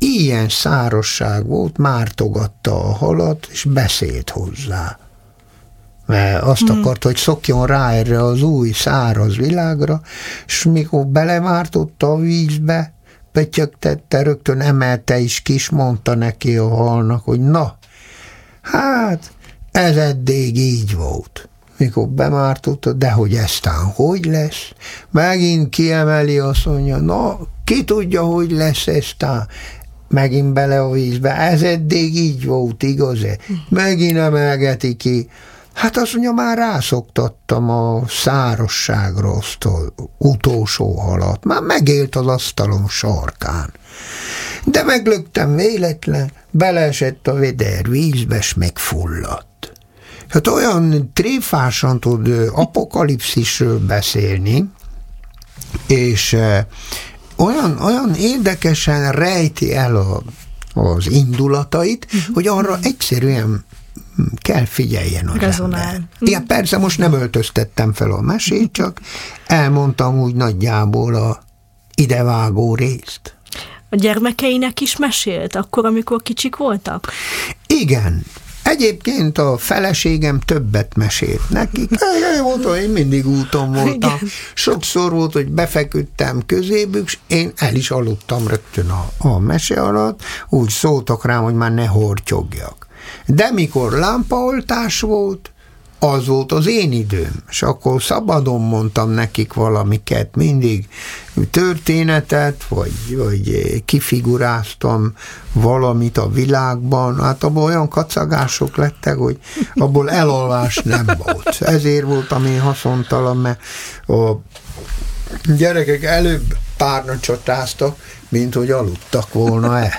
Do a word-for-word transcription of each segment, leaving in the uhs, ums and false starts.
ilyen szárazság volt, mártogatta a halat, és beszélt hozzá. Mert azt hmm. akart, hogy szokjon rá erre az új száraz világra, és mikor belemártotta a vízbe, pötyögtette, rögtön emelte is ki, és mondta neki a halnak, hogy na, hát ez eddig így volt. Mikor bemártotta, de hogy eztán hogy lesz? Megint kiemeli, azt mondja, na, ki tudja, hogy lesz eztán? Megint bele a vízbe, ez eddig így volt, igaz-e? Megint emelgeti ki. Hát azt mondja, már rászoktattam a szárazságra azt az utolsó halat. Már megélt az asztalom sarkán. De meglöktem véletlen, beleesett a veder vízbe, s megfulladt. Hát olyan tréfásan tud apokalipszisről beszélni, és olyan, olyan érdekesen rejti el a, az indulatait, uh-huh. hogy arra egyszerűen kell figyeljen az Rezonál. ember. Ja, persze most nem öltöztettem fel a mesét, csak elmondtam úgy nagyjából a idevágó részt. A gyermekeinek is mesélt akkor, amikor kicsik voltak? Igen. Egyébként a feleségem többet mesélt nekik. Én voltam, én mindig úton voltam. Igen. Sokszor volt, hogy befeküdtem közébük, és én el is aludtam rögtön a, a mese alatt, úgy szóltak rám, hogy már ne hortyogjak. De mikor lámpaoltás volt, az volt az én időm, és akkor szabadon mondtam nekik valamiket, mindig történetet, vagy, vagy kifiguráztam valamit a világban, hát abból olyan kacagások lettek, hogy abból elalvás nem volt. Ezért voltam én haszontalan, mert a gyerekek előbb párna csatáztak, mint hogy aludtak volna-e.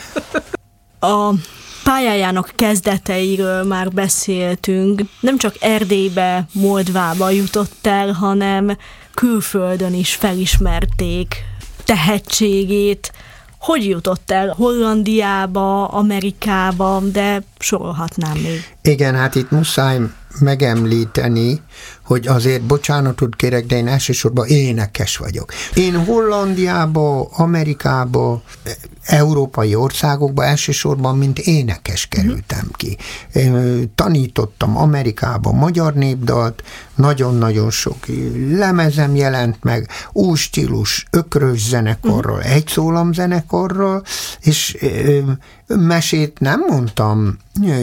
A pályájának kezdeteiről már beszéltünk. Nem csak Erdélybe, Moldvába jutott el, hanem külföldön is felismerték tehetségét. Hogy jutott el Hollandiába, Amerikába, de sorolhatnám még. Igen, hát itt muszáj megemlíteni, hogy azért bocsánatot kérek, de én elsősorban énekes vagyok. Én Hollandiába, Amerikába, európai országokba elsősorban mint énekes kerültem ki. Én tanítottam Amerikába magyar népdalt, nagyon-nagyon sok lemezem jelent meg, új stílus, ökrös zenekarral, uh-huh. egy szólam zenekarral, és mesét nem mondtam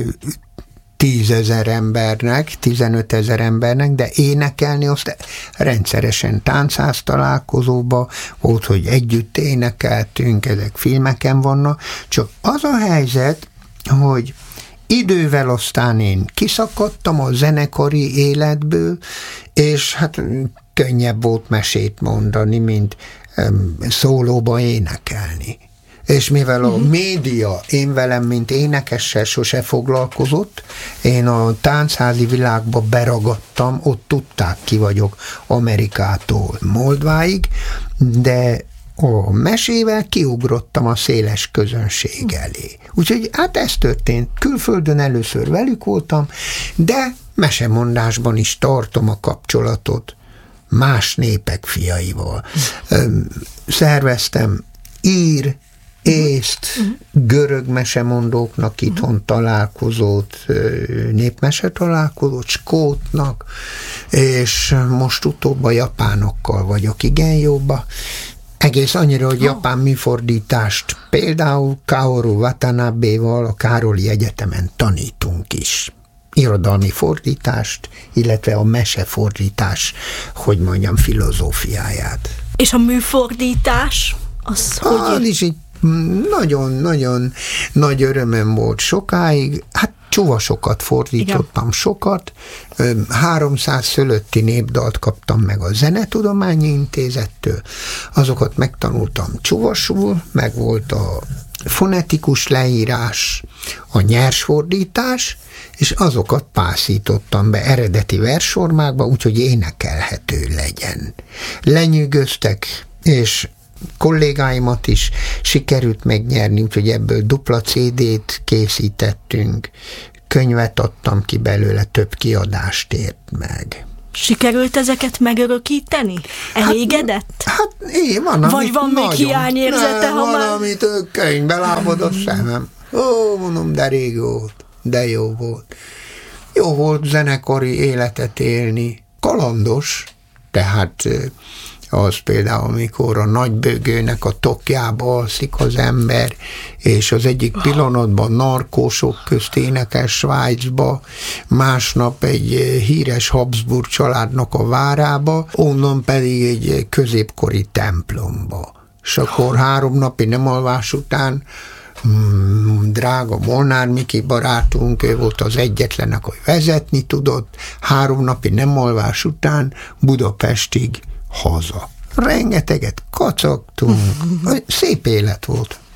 tízezer embernek, tizenötezer embernek, de énekelni azt rendszeresen táncház találkozóba volt, hogy együtt énekeltünk, ezek filmeken vannak, csak az a helyzet, hogy idővel aztán én kiszakadtam a zenekari életből, és hát könnyebb volt mesét mondani, mint um, szólóba énekelni. És mivel a média én velem, mint énekessel sose foglalkozott, én a táncházi világba beragadtam, ott tudták, ki vagyok Amerikától Moldváig, de a mesével kiugrottam a széles közönség elé. Úgyhogy hát ez történt. Külföldön először velük voltam, de mesemondásban is tartom a kapcsolatot más népek fiaival. Szerveztem ír, észt, görög mesemondóknak itthon találkozott, népmese találkozott, skótnak, és most utóbb a japánokkal vagyok igen jóba. Egész annyira, hogy japán műfordítást például Kaoru Watanabe-val a Károli Egyetemen tanítunk is. Irodalmi fordítást, illetve a mesefordítás, hogy mondjam, filozófiáját. És a műfordítás? Az hogy... Az is egy nagyon-nagyon nagy örömem volt sokáig. Hát csuvasokat fordítottam, igen. sokat. háromszáz fölötti népdalt kaptam meg a Zenetudományi Intézettől. Azokat megtanultam csuvasul, meg volt a fonetikus leírás, a nyersfordítás, és azokat pászítottam be eredeti versformákba, úgyhogy énekelhető legyen. Lenyűgöztek, és kollégáimat is sikerült megnyerni, úgyhogy ebből dupla cé dét készítettünk, könyvet adtam ki belőle, több kiadást ért meg. Sikerült ezeket megörökíteni? Elégedett? Hát, hát én van, vagy van még hiányérzete, ha már... Valamit könyvbe lábad a szemem. Ó, mondom, de rég volt, de jó volt. Jó volt zenekari életet élni. Kalandos, tehát az például, amikor a nagybőgőnek a tokjába alszik az ember, és az egyik pillanatban narkósok közt énekel Svájcba, másnap egy híres Habsburg családnak a várába, onnan pedig egy középkori templomba. És akkor három napi nem alvás után Hmm, drága Molnár Miki barátunk, ő volt az egyetlen, aki vezetni tudott, három napi nem alvás után Budapestig haza. Rengeteget kacagtunk, szép élet volt.